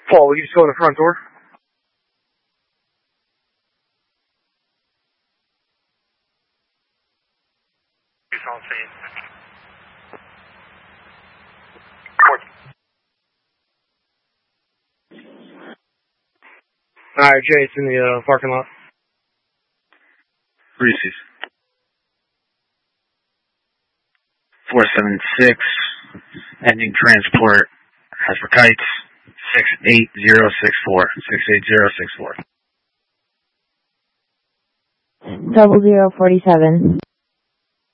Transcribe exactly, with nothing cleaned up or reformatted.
Paul, will you just go in the front door? Alright, Jay, it's in the uh, parking lot. Reese's. four seven six, ending transport, as for kites, six eight zero six four, six eight zero six four. Double zero forty seven.